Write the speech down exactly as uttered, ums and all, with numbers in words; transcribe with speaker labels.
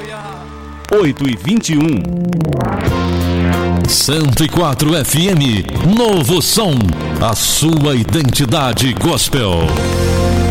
Speaker 1: oito e vinte e um.
Speaker 2: cento e quatro F M, Novo Som, a sua identidade gospel.